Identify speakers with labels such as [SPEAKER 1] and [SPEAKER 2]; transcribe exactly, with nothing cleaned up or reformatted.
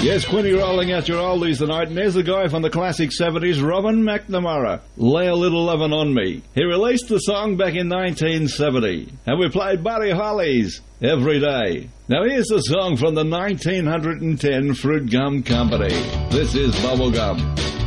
[SPEAKER 1] Yes, Quinny rolling out your oldies tonight, and there's the guy from the classic seventies, Robin McNamara. Lay a Little Lovin' on Me. He released the song back in nineteen seventy, and we played Buddy Holly's Every Day. Now here's the song from the nineteen ten Fruit Gum Company. This is Bubblegum.